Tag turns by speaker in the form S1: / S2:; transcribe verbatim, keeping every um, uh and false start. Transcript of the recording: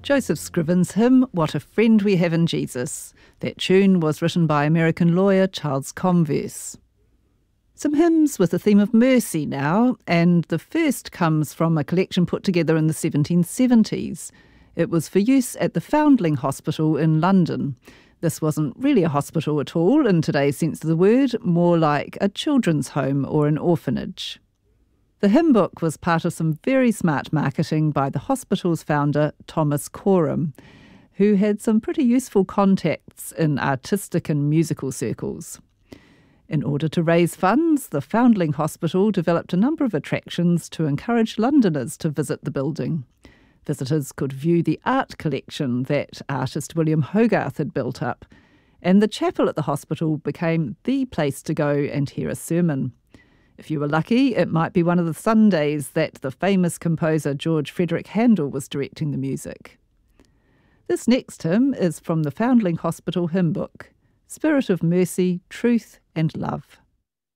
S1: Joseph Scriven's hymn, What a Friend We Have in Jesus. That tune was written by American lawyer Charles Converse. Some hymns with the theme of mercy now, and the first comes from a collection put together in the seventeen seventies. It was for use at the Foundling Hospital in London. This wasn't really a hospital at all in today's sense of the word, more like a children's home or an orphanage. The hymn book was part of some very smart marketing by the hospital's founder, Thomas Coram, who had some pretty useful contacts in artistic and musical circles. In order to raise funds, the Foundling Hospital developed a number of attractions to encourage Londoners to visit the building. Visitors could view the art collection that artist William Hogarth had built up, and the chapel at the hospital became the place to go and hear a sermon. If you were lucky, it might be one of the Sundays that the famous composer George Frederick Handel was directing the music. This next hymn is from the Foundling Hospital hymn book, Spirit of Mercy, Truth and Love.